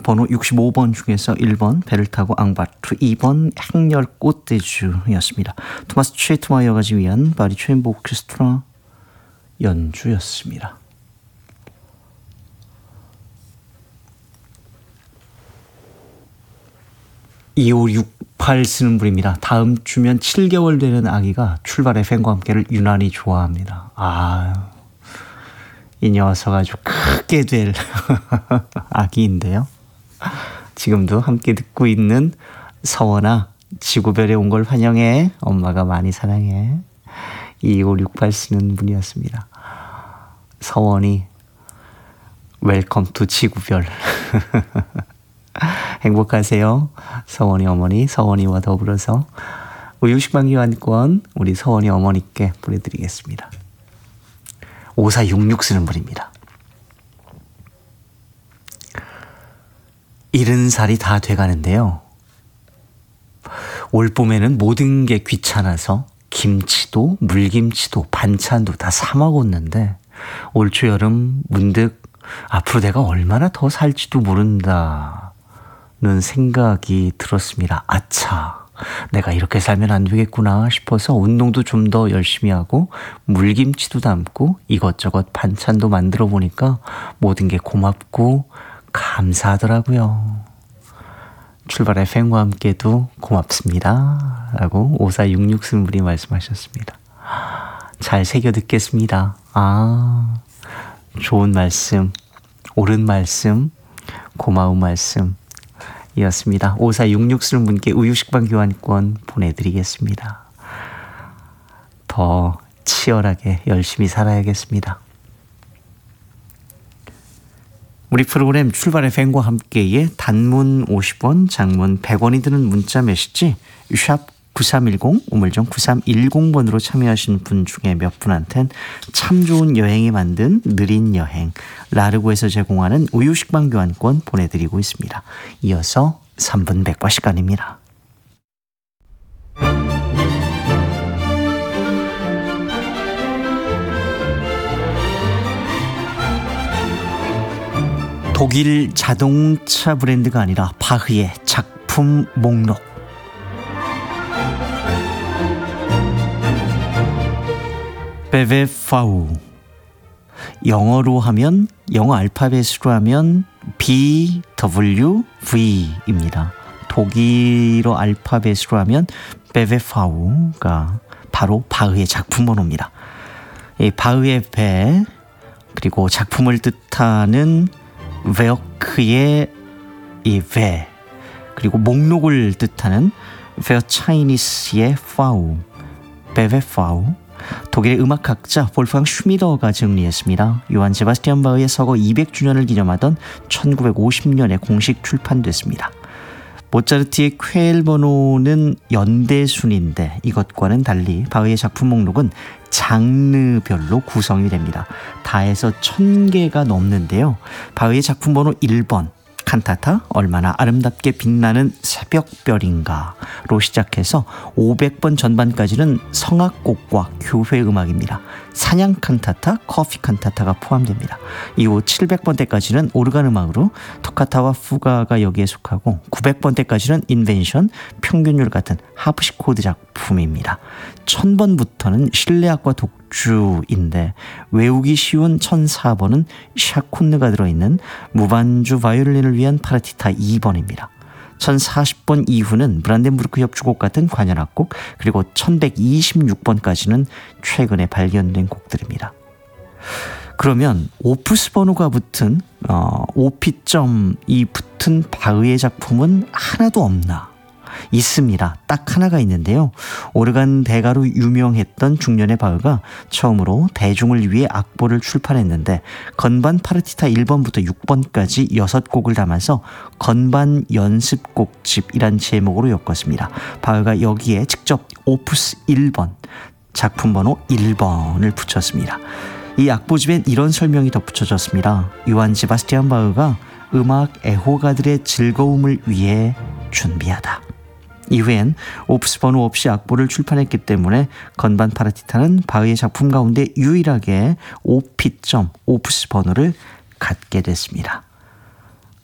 번호 65번 중에서 1번 배를 타고 앙바투, 2번 행렬 꽃대주였습니다. 토마스 쉐트마이어가 지휘한 바리 쳔보 오케스트라 연주였습니다. 2568 쓰는 분입니다. 다음 주면 7개월 되는 아기가 출발 FM과 함께를 유난히 좋아합니다. 이 녀석 아주 크게 될 아기인데요. 지금도 함께 듣고 있는 서원아, 지구별에 온 걸 환영해. 엄마가 많이 사랑해. 2568 쓰는 분이었습니다. 서원이 웰컴 투 지구별. 행복하세요. 서원이 어머니, 서원이와 더불어서 우유식빵 교환권 우리 서원이 어머니께 보내드리겠습니다. 5466 쓰는 분입니다. 70살이 다 돼가는데요. 올 봄에는 모든 게 귀찮아서 김치도 물김치도 반찬도 다 사 먹었는데 올 초 여름 문득 앞으로 내가 얼마나 더 살지도 모른다는 생각이 들었습니다. 아차, 내가 이렇게 살면 안 되겠구나 싶어서 운동도 좀 더 열심히 하고 물김치도 담고 이것저것 반찬도 만들어 보니까 모든 게 고맙고 감사하더라고요. 출발 FM과 함께도 고맙습니다 라고 5466 쓴 분이 말씀하셨습니다. 잘 새겨 듣겠습니다. 좋은 말씀, 옳은 말씀, 고마운 말씀 이었습니다. 5466 쓰는 분께 우유식빵 교환권 보내드리겠습니다. 더 치열하게 열심히 살아야겠습니다. 우리 프로그램 출발 FM과 함께의 단문 50원, 장문 100원이 드는 문자 메시지 샵 9310, 우물정 9310번으로 참여하신 분 중에 몇 분한텐 참 좋은 여행이 만든 느린 여행 라르고에서 제공하는 우유식빵 교환권 보내드리고 있습니다. 이어서 3분 백과 시간입니다. 독일 자동차 브랜드가 아니라 바흐의 작품 목록. 베베파우. 영어로 하면, 영어 알파벳으로 하면 BWV입니다. 독일어 알파벳으로 하면 베베파우가 바로 바흐의 작품 번호입니다. 이 바흐의 배, 그리고 작품을 뜻하는 웨어크의 이 웨, 그리고 목록을 뜻하는 웨어차이니스의 파우, 베베파우. 독일의 음악학자 볼프강 슈미더가 정리했습니다. 요한 세바스티안 바흐의 서거 200주년을 기념하던 1950년에 공식 출판됐습니다. 모차르트의 쾌엘 번호는 연대순인데 이것과는 달리 바흐의 작품 목록은 장르별로 구성이 됩니다. 다 해서 1000개가 넘는데요. 바흐의 작품 번호 1번 칸타타 얼마나 아름답게 빛나는 새벽별인가로 시작해서 500번 전반까지는 성악곡과 교회 음악입니다. 사냥 칸타타, 커피 칸타타가 포함됩니다. 이후 700번 때까지는 오르간 음악으로 토카타와 푸가가 여기에 속하고 900번 때까지는 인벤션, 평균율 같은 하프식 코드 작품입니다. 1000번부터는 실내악과 독주인데 외우기 쉬운 1004번은 샤콘느가 들어있는 무반주 바이올린을 위한 파르티타 2번입니다. 1040번 이후는 브란덴부르크 협주곡 같은 관현악곡, 그리고 1126번까지는 최근에 발견된 곡들입니다. 그러면 오프스 번호가 붙은 OP점이 붙은 바흐의 작품은 하나도 없나? 있습니다. 딱 하나가 있는데요. 오르간 대가로 유명했던 중년의 바흐가 처음으로 대중을 위해 악보를 출판했는데 건반 파르티타 1번부터 6번까지 6곡을 담아서 건반 연습곡집이란 제목으로 엮었습니다. 바흐가 여기에 직접 오프스 1번, 작품 번호 1번을 붙였습니다. 이 악보집엔 이런 설명이 덧붙여졌습니다. 요한 세바스티안 바흐가 음악 애호가들의 즐거움을 위해 준비하다. 이후엔 오프스 번호 없이 악보를 출판했기 때문에 건반 파르티타는 바흐의 작품 가운데 유일하게 OP점, 오프스 번호를 갖게 됐습니다.